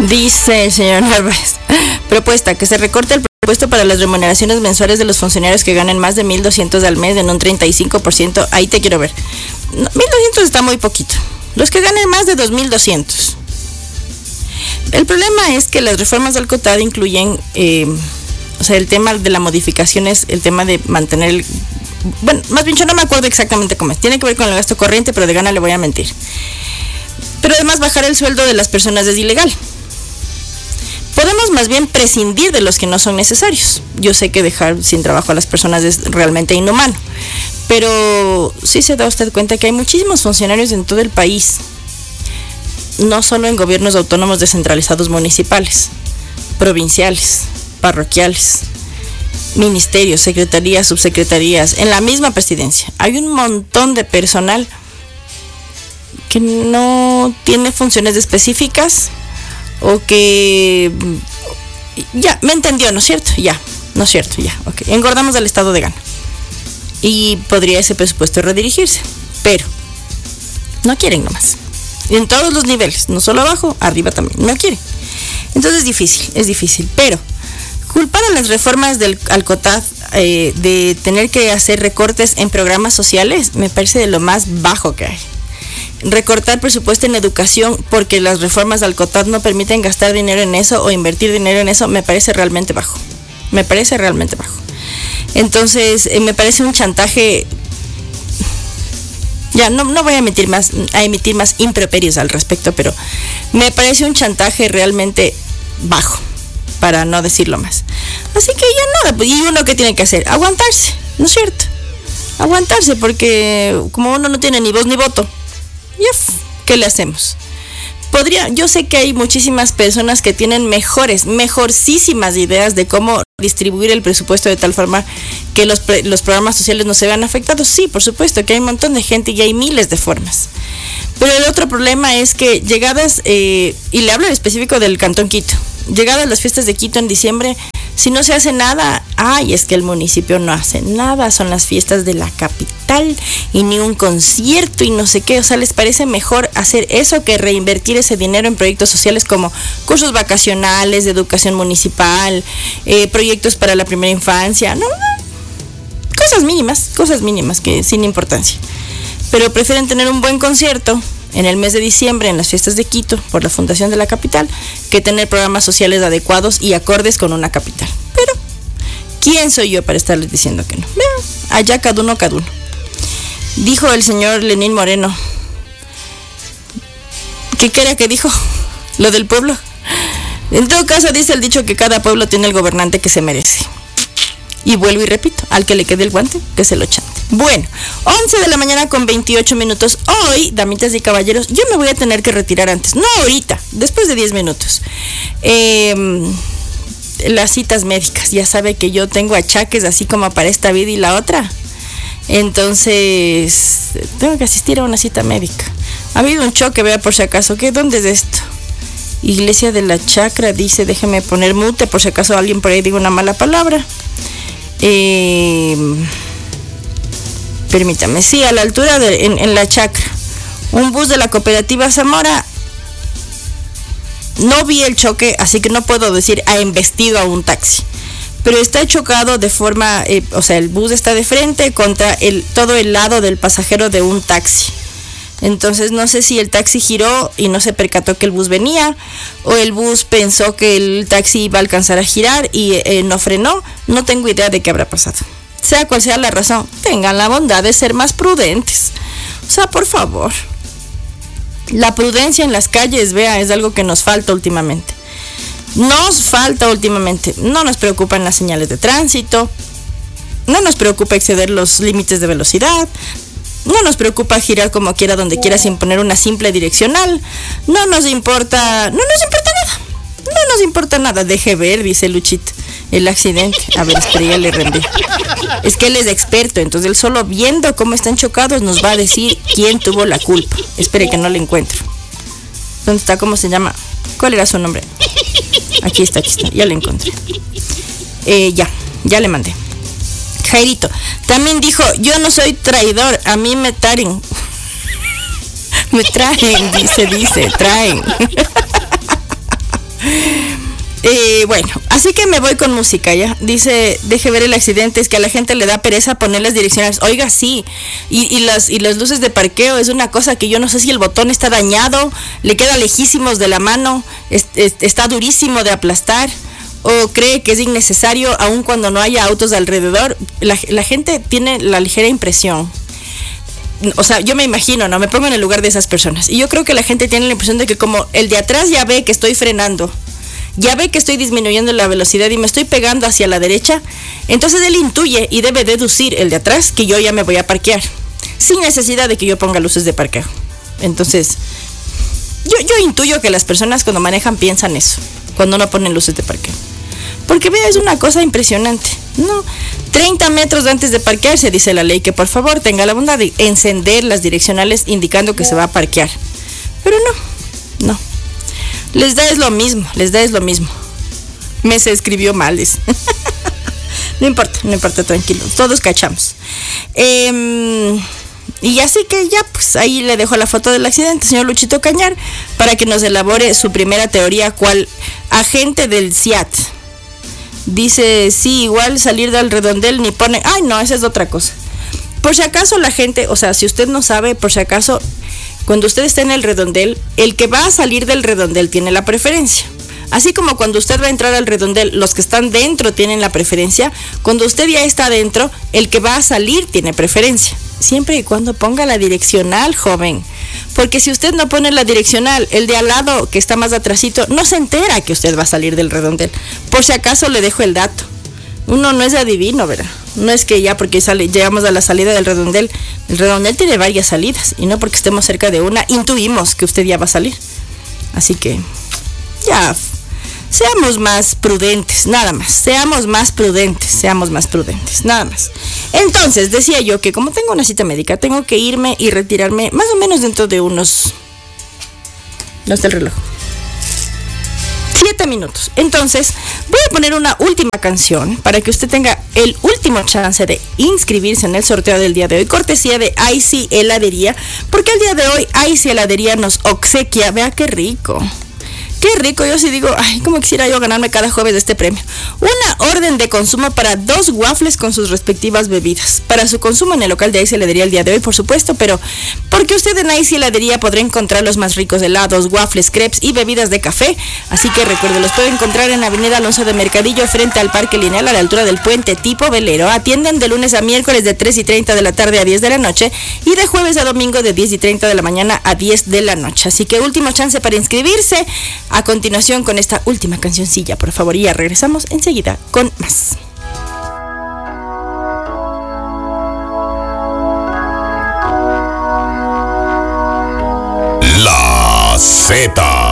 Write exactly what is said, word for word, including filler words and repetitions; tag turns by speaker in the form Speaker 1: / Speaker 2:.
Speaker 1: Dice el señor Narváez, propuesta que se recorte el presupuesto para las remuneraciones mensuales de los funcionarios que ganen más de mil doscientos al mes en un treinta y cinco por ciento. Ahí te quiero ver. No, mil doscientos está muy poquito. Los que ganen más de dos mil doscientos. El problema es que las reformas del COTAD incluyen, eh, o sea, el tema de la modificación es el tema de mantener el... Bueno, más bien yo no me acuerdo exactamente cómo es. Tiene que ver con el gasto corriente, pero de gana le voy a mentir. Pero además bajar el sueldo de las personas es ilegal. Podemos más bien prescindir de los que no son necesarios. Yo sé que dejar sin trabajo a las personas es realmente inhumano, pero sí se da usted cuenta que hay muchísimos funcionarios en todo el país, no solo en gobiernos autónomos descentralizados municipales, provinciales, parroquiales, ministerios, secretarías, subsecretarías, en la misma presidencia. Hay un montón de personal que no tiene funciones específicas o que... Ya, me entendió, ¿no es cierto? Ya, ¿no es cierto? Ya, ok. Engordamos del estado de gana. Y podría ese presupuesto redirigirse, pero no quieren nomás. Y en todos los niveles, no solo abajo, arriba también, no quieren. Entonces es difícil, es difícil, pero culpar a las reformas del al COTAD eh, de tener que hacer recortes en programas sociales me parece de lo más bajo que hay. Recortar presupuesto en educación porque las reformas al COTAD no permiten gastar dinero en eso o invertir dinero en eso me parece realmente bajo. Me parece realmente bajo. Entonces, eh, me parece un chantaje. Ya, no, no voy a emitir más, a emitir más improperios al respecto, pero me parece un chantaje realmente bajo, para no decirlo más. Así que ya nada, pues, y uno que tiene que hacer, aguantarse, ¿no es cierto? Aguantarse, porque como uno no tiene ni voz ni voto, ya, ¿qué le hacemos? Podría, yo sé que hay muchísimas personas que tienen mejores, mejorcísimas ideas de cómo distribuir el presupuesto de tal forma que los, los programas sociales no se vean afectados. Sí, por supuesto que hay un montón de gente y hay miles de formas. Pero el otro problema es que llegadas, eh, y le hablo en específico del Cantón Quito, llegadas las fiestas de Quito en diciembre, si no se hace nada, ay, es que el municipio no hace nada, son las fiestas de la capital y ni un concierto y no sé qué, o sea, les parece mejor hacer eso que reinvertir ese dinero en proyectos sociales como cursos vacacionales, de educación municipal, eh, proyectos para la primera infancia, no, no, cosas mínimas, cosas mínimas que sin importancia, pero prefieren tener un buen concierto en el mes de diciembre en las fiestas de Quito por la fundación de la capital que tener programas sociales adecuados y acordes con una capital. Pero ¿quién soy yo para estarles diciendo que no? Vean, allá cada uno, cada uno. Dijo el señor Lenín Moreno. ¿Qué era que dijo? Lo del pueblo. En todo caso dice el dicho que cada pueblo tiene el gobernante que se merece. Y vuelvo y repito, al que le quede el guante, que se lo chante. Bueno, once de la mañana con veintiocho minutos. Hoy, damitas y caballeros, yo me voy a tener que retirar antes. No ahorita, después de diez minutos. Eh, las citas médicas. Ya sabe que yo tengo achaques así como para esta vida y la otra. Entonces, tengo que asistir a una cita médica. Ha habido un choque, vea por si acaso. ¿Qué? ¿Dónde es esto? Iglesia de la Chacra, dice, déjeme poner mute por si acaso alguien por ahí diga una mala palabra. Eh, permítame, sí, a la altura de, en, en la Chacra, un bus de la cooperativa Zamora. No vi el choque, así que no puedo decir ha embestido a un taxi, pero está chocado de forma, eh, o sea, el bus está de frente contra el todo el lado del pasajero de un taxi. Entonces no sé si el taxi giró y no se percató que el bus venía, o el bus pensó que el taxi iba a alcanzar a girar y eh, no frenó. No tengo idea de qué habrá pasado. Sea cual sea la razón, tengan la bondad de ser más prudentes. O sea, por favor. La prudencia en las calles, vea, es algo que nos falta últimamente. Nos falta últimamente. No nos preocupan las señales de tránsito. No nos preocupa exceder los límites de velocidad. No nos preocupa girar como quiera, donde quiera, sin poner una simple direccional. No nos importa, no nos importa nada. No nos importa nada. Deje ver, dice Luchito, el accidente. A ver, espera, ya le rendí. Es que él es experto, entonces él solo viendo cómo están chocados nos va a decir quién tuvo la culpa. Espere que no le encuentro. ¿Dónde está? ¿Cómo se llama? ¿Cuál era su nombre? Aquí está, aquí está. Ya le encontré. Eh, ya, ya le mandé. Jairito también dijo, yo no soy traidor, a mí me traen. Me traen, dice, dice, traen. Eh, bueno, así que me voy con música, ¿ya? Dice, deje ver el accidente, es que a la gente le da pereza poner las direccionales. Oiga, sí, y, y, las, y las luces de parqueo es una cosa que yo no sé si el botón está dañado, le queda lejísimos de la mano, es, es, está durísimo de aplastar, o cree que es innecesario aun cuando no haya autos alrededor. La, la gente tiene la ligera impresión. O sea, yo me imagino, ¿no? Me pongo en el lugar de esas personas. Y yo creo que la gente tiene la impresión de que como el de atrás ya ve que estoy frenando, ya ve que estoy disminuyendo la velocidad y me estoy pegando hacia la derecha, entonces él intuye y debe deducir, el de atrás, que yo ya me voy a parquear, sin necesidad de que yo ponga luces de parqueo. Entonces, yo, yo intuyo que las personas cuando manejan piensan eso, cuando no ponen luces de parqueo. Porque vea, es una cosa impresionante, ¿no? treinta metros antes de parquearse, dice la ley, que por favor tenga la bondad de encender las direccionales indicando que se va a parquear. Pero no, no. Les da es lo mismo, les da es lo mismo. Me se escribió mal, es. No importa, no importa, tranquilo, todos cachamos. Eh, y así que ya, pues ahí le dejo la foto del accidente, señor Luchito Cañar, para que nos elabore su primera teoría, cual agente del C I A T. Dice, sí, igual salir del redondel ni pone... Ay, no, esa es otra cosa. Por si acaso la gente, o sea, si usted no sabe, por si acaso... Cuando usted está en el redondel, el que va a salir del redondel tiene la preferencia. Así como cuando usted va a entrar al redondel, los que están dentro tienen la preferencia. Cuando usted ya está dentro, el que va a salir tiene preferencia. Siempre y cuando ponga la direccional, joven. Porque si usted no pone la direccional, el de al lado, que está más atrasito, no se entera que usted va a salir del redondel. Por si acaso le dejo el dato. Uno no es adivino, ¿verdad? No es que ya porque sale, llegamos a la salida del redondel. El redondel tiene varias salidas y no porque estemos cerca de una, intuimos que usted ya va a salir. Así que ya, seamos más prudentes, nada más. Seamos más prudentes, seamos más prudentes, nada más. Entonces, decía yo que como tengo una cita médica, tengo que irme y retirarme más o menos dentro de unos... No está el reloj. Siete minutos. Entonces, voy a poner una última canción para que usted tenga el último chance de inscribirse en el sorteo del día de hoy, cortesía de Icy Heladería, porque el día de hoy Icy Heladería nos obsequia, vea qué rico. Qué rico, yo sí digo, ay, cómo quisiera yo ganarme cada jueves de este premio. Una orden de consumo para dos waffles con sus respectivas bebidas. Para su consumo en el local de Icy Heladería el día de hoy, por supuesto, pero porque usted en Icy Heladería podrá encontrar los más ricos helados, waffles, crepes y bebidas de café. Así que recuerde, los puede encontrar en Avenida Alonso de Mercadillo, frente al Parque Lineal, a la altura del puente tipo velero. Atienden de lunes a miércoles de tres y treinta de la tarde a diez de la noche y de jueves a domingo de diez y treinta de la mañana a diez de la noche. Así que último chance para inscribirse. A continuación con esta última cancioncilla, por favor, y ya regresamos enseguida con más.
Speaker 2: La Z.